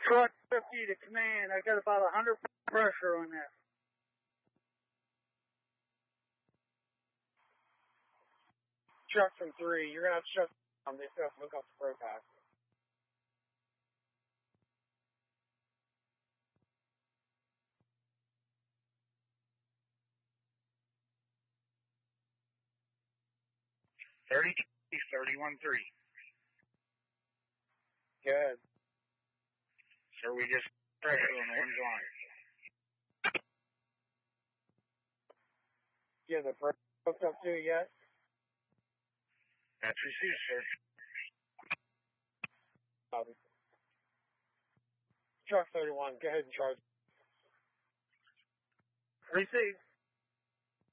Truck 50 to command. I got about 100 pressure on that. Truck from 3, you're going to have to shut down. They still have to hook up the pro pack. $30,31.3. Good. Sir, we just pressure on one's line. You have the pro hooked up to it yet? That's received, sir. Copy. Truck 31, go ahead and charge. Received.